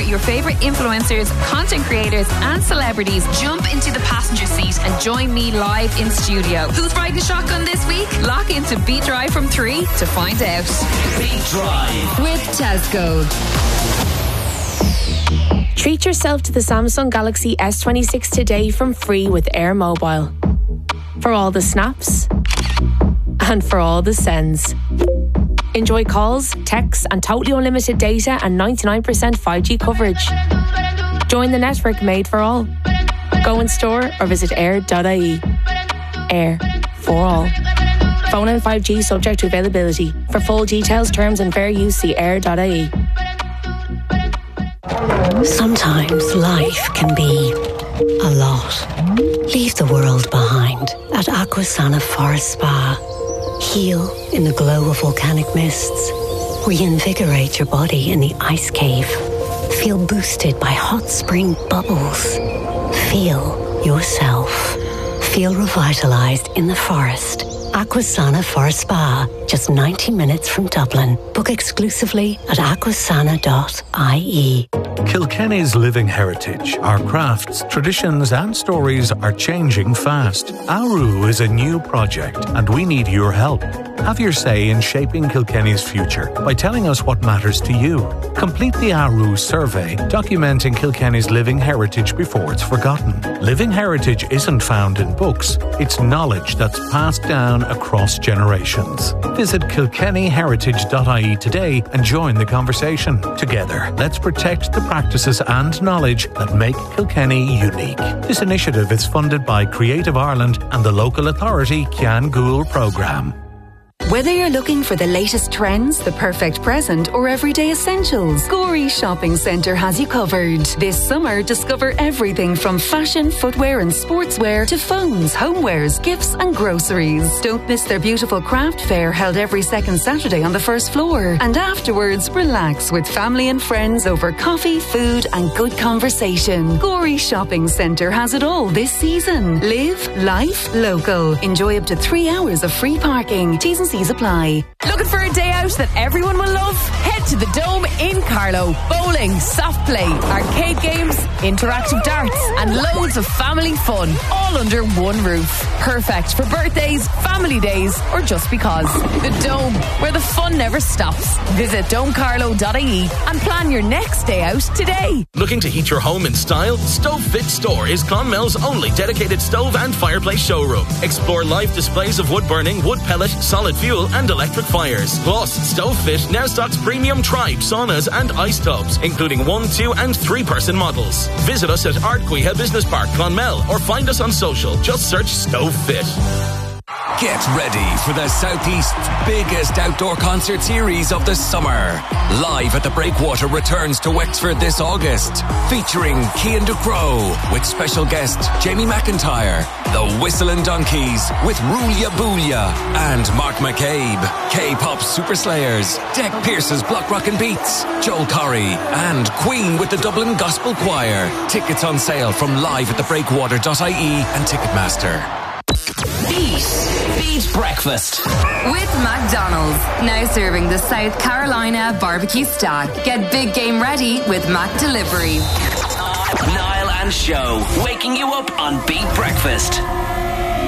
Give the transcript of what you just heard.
your favourite influencers, content creators and celebrities jump into the passenger seat and join me live in studio. Who's riding shotgun this week? Lock into Beat Drive from 3 to find out. Beat Drive with Tesco. Treat yourself to the Samsung Galaxy S26 today from Free with Air Mobile. For all the snaps and for all the sends. Enjoy calls, texts and totally unlimited data and 99% 5G coverage. Join the network made for all. Go in store or visit air.ie. Air for all. Phone and 5G subject to availability. For full details, terms and fair use, see air.ie. Sometimes life can be a lot. Leave the world behind at Aquasana Forest Spa. Heal in the glow of volcanic mists. Reinvigorate your body in the ice cave. Feel boosted by hot spring bubbles. Feel yourself. Feel revitalized in the forest. Aquasana Forest Spa, just 90 minutes from Dublin. Book exclusively at aquasana.ie. Kilkenny's living heritage, our crafts, traditions and stories are changing fast. Aru is a new project and we need your help. Have your say in shaping Kilkenny's future by telling us what matters to you. Complete the Aru survey, documenting Kilkenny's living heritage before it's forgotten. Living heritage isn't found in books, it's knowledge that's passed down across generations. Visit kilkennyheritage.ie today and join the conversation. Together, let's protect the practices and knowledge that make Kilkenny unique. This initiative is funded by Creative Ireland and the local authority Ceann Gaoil programme. Whether you're looking for the latest trends, the perfect present, or everyday essentials, Gorey Shopping Centre has you covered. This summer, discover everything from fashion, footwear and sportswear to phones, homewares, gifts and groceries. Don't miss their beautiful craft fair held every second Saturday on the first floor. And afterwards, relax with family and friends over coffee, food and good conversation. Gorey Shopping Centre has it all this season. Live life local. Enjoy up to 3 hours of free parking. T's and C's apply. Looking for a day out that everyone will love? Head to the Dome in Carlow. Bowling, soft play, arcade games, interactive darts and loads of family fun, all under one roof. Perfect for birthdays, family days or just because. The Dome, where the fun never stops. Visit domecarlow.ie and plan your next day out today. Looking to heat your home in style? Stove Fit Store is Clonmel's only dedicated stove and fireplace showroom. Explore live displays of wood burning, wood pellet, solid fuel and electric fires. Plus, Stove Fit now stocks premium Tribe saunas and ice tubs, including 1, 2 and 3 person models. Visit us at Ardcuiha Business Park, Clonmel, or find us on social. Just search Stove Fit. Get ready for the Southeast's biggest outdoor concert series of the summer. Live at the Breakwater returns to Wexford this August, featuring Cian Ducrot with special guest Jamie McIntyre, the Whistling Donkeys with Rulia Boolia, and Mark McCabe, K-pop Super Slayers, Deck Pearce's Block Rockin' Beats, Joel Corry, and Queen with the Dublin Gospel Choir. Tickets on sale from liveatthebreakwater.ie and Ticketmaster. Beat Breakfast With McDonald's, now serving the South Carolina barbecue stack. Get big game ready with Mac Delivery. Niall and Show, waking you up on Beat Breakfast.